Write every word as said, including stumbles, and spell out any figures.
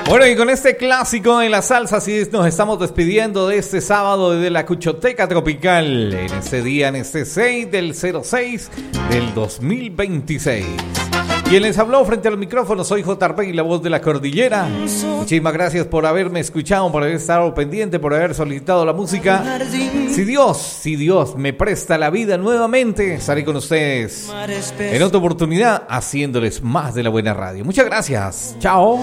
Bueno, y con este clásico en la salsa, así es, nos estamos despidiendo de este sábado de la Cuchoteca Tropical. En este día, en este seis del cero seis del dos mil veintiséis. Quien les habló frente al micrófono, soy J. Arbey, la voz de la cordillera. Muchísimas gracias por haberme escuchado, por haber estado pendiente, por haber solicitado la música. Si Dios, si Dios me presta la vida nuevamente, estaré con ustedes en otra oportunidad haciéndoles más de la buena radio. Muchas gracias. Chao.